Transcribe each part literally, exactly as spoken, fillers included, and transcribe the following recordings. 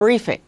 briefing.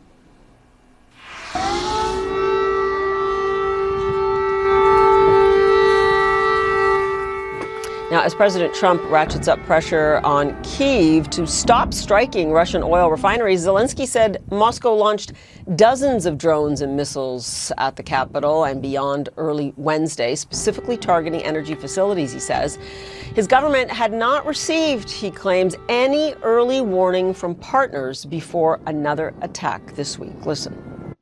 Now, as President Trump ratchets up pressure on Kyiv to stop striking Russian oil refineries, Zelensky said Moscow launched dozens of drones and missiles at the capital and beyond early Wednesday, specifically targeting energy facilities, he says. His government had not received, he claims, any early warning from partners before another attack this week. Listen.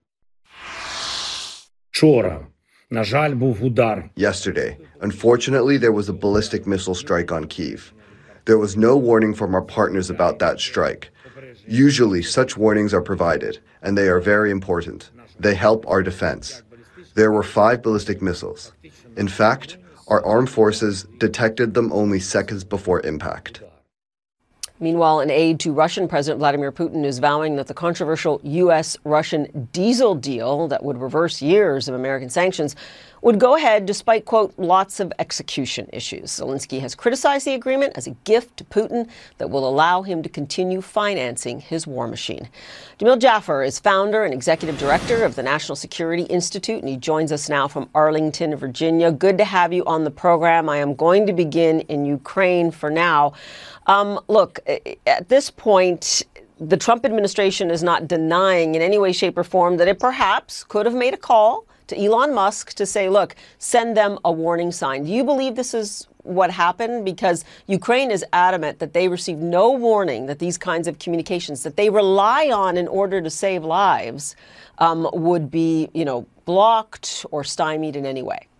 Вчора, на жаль, був удар. Yesterday, unfortunately, there was a ballistic missile strike on Kyiv. There was no warning from our partners about that strike. Usually, such warnings are provided, and they are very important. They help our defense. There were five ballistic missiles. In fact, our armed forces detected them only seconds before impact. Meanwhile, an aide to Russian President Vladimir Putin is vowing that the controversial U S Russian diesel deal that would reverse years of American sanctions would go ahead despite, quote, lots of execution issues. Zelensky has criticized the agreement as a gift to Putin that will allow him to continue financing his war machine. Jamil Jaffer is founder and executive director of the National Security Institute, and he joins us now from Arlington, Virginia. Good to have you on the program. I am going to begin in Ukraine for now. Um, look, at this point, the Trump administration is not denying in any way, shape, or form that it perhaps could have made a call to Elon Musk to say, look, send them a warning sign. Do you believe this is what happened? Because Ukraine is adamant that they received no warning that these kinds of communications that they rely on in order to save lives um, would be, you know, blocked or stymied in any way.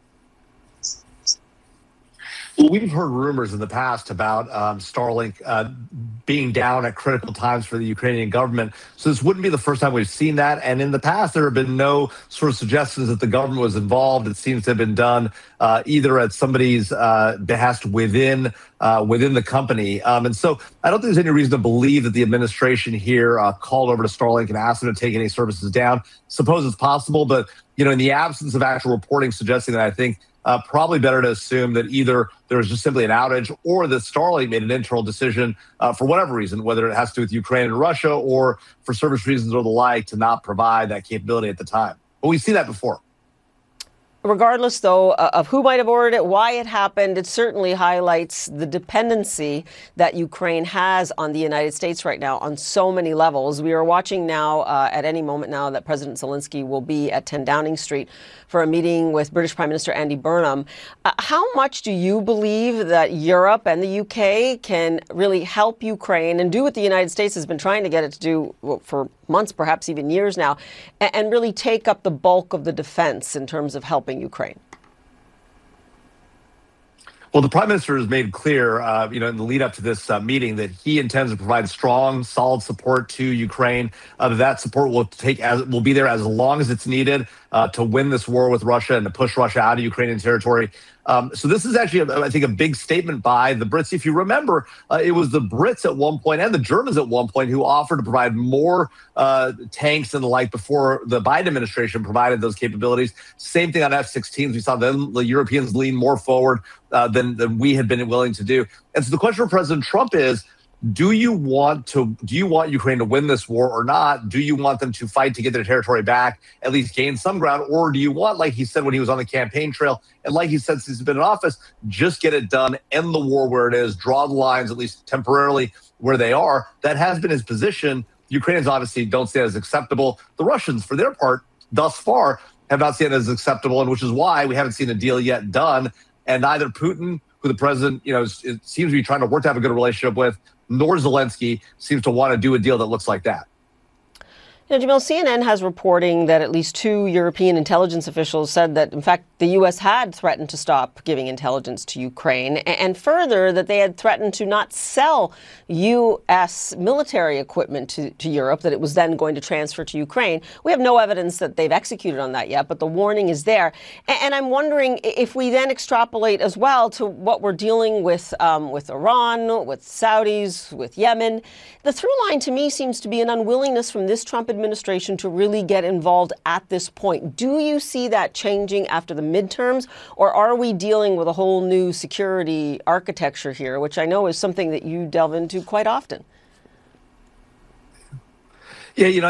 Well, we've heard rumors in the past about um, Starlink uh, being down at critical times for the Ukrainian government. So this wouldn't be the first time we've seen that. And in the past, there have been no sort of suggestions that the government was involved. It seems to have been done uh, either at somebody's uh, behest within uh, within the company. Um, and so I don't think there's any reason to believe that the administration here uh, called over to Starlink and asked them to take any services down. Suppose it's possible, but you know, in the absence of actual reporting suggesting that, I think Uh, probably better to assume that either there was just simply an outage or that Starlink made an internal decision uh, for whatever reason, whether it has to do with Ukraine and Russia or for service reasons or the like, to not provide that capability at the time. But we see that before. Regardless, though, of who might have ordered it, why it happened, it certainly highlights the dependency that Ukraine has on the United States right now on so many levels. We are watching now, uh, at any moment now, that President Zelensky will be at ten Downing Street for a meeting with British Prime Minister Andy Burnham. Uh, how much do you believe that Europe and the U K can really help Ukraine and do what the United States has been trying to get it to do well, for months, perhaps even years now, and, and really take up the bulk of the defense in terms of helping Ukraine? Well, the Prime Minister has made clear, uh, you know, in the lead up to this uh, meeting, that he intends to provide strong, solid support to Ukraine. Uh, that support will take as will be there as long as it's needed uh, to win this war with Russia and to push Russia out of Ukrainian territory. Um, so this is actually, I think, a big statement by the Brits. If you remember, uh, it was the Brits at one point and the Germans at one point who offered to provide more uh, tanks and the like before the Biden administration provided those capabilities. Same thing on F sixteens. We saw them, the Europeans lean more forward uh, than, than we had been willing to do. And so the question for President Trump is, do you want to do you want Ukraine to win this war or not? Do you want them to fight to get their territory back, at least gain some ground? Or do you want, like he said when he was on the campaign trail, and like he said since he's been in office, just get it done, end the war where it is, draw the lines, at least temporarily, where they are? That has been his position. Ukrainians obviously don't see it as acceptable. The Russians, for their part, thus far, have not seen it as acceptable, and which is why we haven't seen a deal yet done. And neither Putin, who the president, you know, it seems to be trying to work to have a good relationship with, nor Zelensky seems to want to do a deal that looks like that. You know, Jamil, C N N has reporting that at least two European intelligence officials said that, in fact, the U S had threatened to stop giving intelligence to Ukraine, and further that they had threatened to not sell U S military equipment to, to Europe, that it was then going to transfer to Ukraine. We have no evidence that they've executed on that yet, but the warning is there. And, and I'm wondering if we then extrapolate as well to what we're dealing with um, with Iran, with Saudis, with Yemen. The through line to me seems to be an unwillingness from this Trump administration to really get involved at this point. Do you see that changing after the midterms, or are we dealing with a whole new security architecture here, which I know is something that you delve into quite often? Yeah, you know.